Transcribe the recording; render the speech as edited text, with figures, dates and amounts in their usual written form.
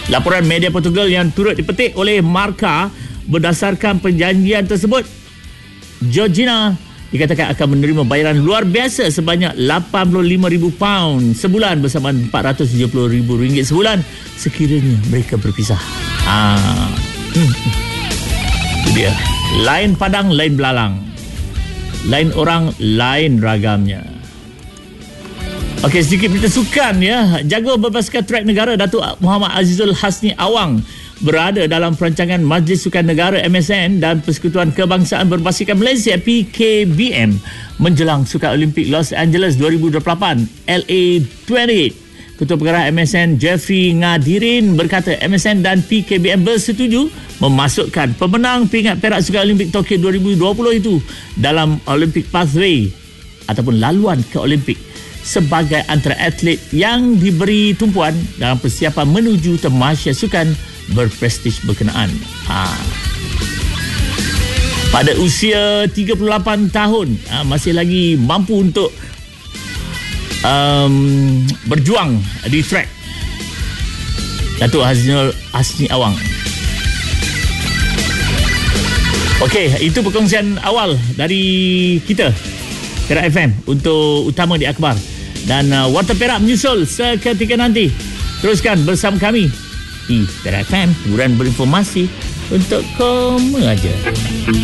Laporan media Portugal yang turut dipetik oleh Marca, berdasarkan perjanjian tersebut, Georgina dikatakan akan menerima bayaran luar biasa sebanyak £85,000 sebulan bersamaan RM470,000 sebulan sekiranya mereka berpisah. Itu dia. Lain padang, lain belalang. Lain orang, lain ragamnya. Okey, sedikit berita sukan ya. Jago berbasikal trek negara Datuk Muhammad Azizul Hasni Awang berada dalam perancangan Majlis Sukan Negara MSN dan Persekutuan Kebangsaan Berbasikal Malaysia PKBM menjelang Sukan Olimpik Los Angeles 2028 LA 28. Ketua Pengarah MSN Jeffrey Ngadirin berkata MSN dan PKBM bersetuju memasukkan pemenang pingat perak Sukan Olimpik Tokyo 2020 itu dalam Olympic Pathway ataupun laluan ke Olimpik sebagai antara atlet yang diberi tumpuan dalam persiapan menuju tamasya sukan berprestij berkenaan. Pada usia 38 tahun masih lagi mampu untuk berjuang di track Datuk Azizul Hasni Awang. Okey, itu perkongsian awal dari kita Perak FM untuk utama di akhbar. Dan Warta Perak menyusul seketika nanti. Teruskan bersama kami di Perak FM, hiburan berinformasi untuk kamu aja.